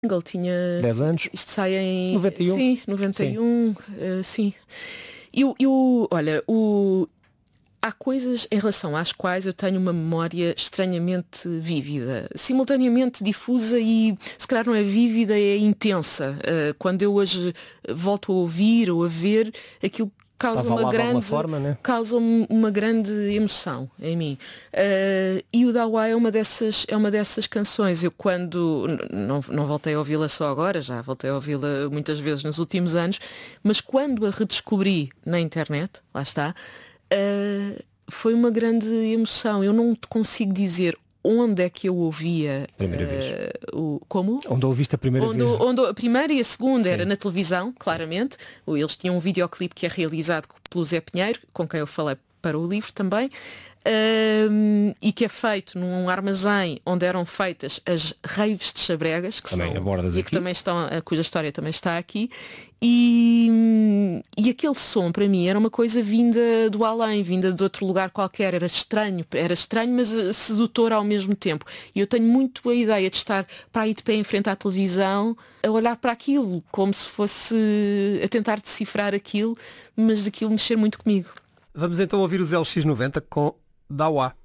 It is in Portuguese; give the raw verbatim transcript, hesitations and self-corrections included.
Ele tinha dez anos. Isto sai em noventa e um. Sim, noventa e um. Sim. Uh, sim. E o, e o, olha, o, há coisas em relação às quais eu tenho uma memória estranhamente vívida, simultaneamente difusa e, se calhar não é vívida, é intensa. Uh, quando eu hoje volto a ouvir ou a ver, aquilo causa uma grande, forma, né? causa uma grande emoção em mim. Uh, e o Dawa é uma dessas, é uma dessas canções. Eu quando, não, não voltei a ouvi-la só agora, já voltei a ouvi-la muitas vezes nos últimos anos, mas quando a redescobri na internet, lá está, uh, foi uma grande emoção. Eu não te consigo dizer onde é que eu ouvia primeira uh, vez. o como? Onde ouviste a primeira onde, vez? Onde a primeira e a segunda Sim. era na televisão, claramente. Eles tinham um videoclipe que é realizado pelo Zé Pinheiro, com quem eu falei para o livro também, um, e que é feito num armazém onde eram feitas as raves de Chabregas, que também são, abordas e aqui. que também estão, cuja história também está aqui. E, e aquele som para mim era uma coisa vinda do além, vinda de outro lugar qualquer, era estranho, era estranho, mas sedutor ao mesmo tempo. E eu tenho muito a ideia de estar para aí de pé em frente à televisão, a olhar para aquilo, como se fosse a tentar decifrar aquilo, mas aquilo mexer muito comigo. Vamos então ouvir os L X noventa com Dawa.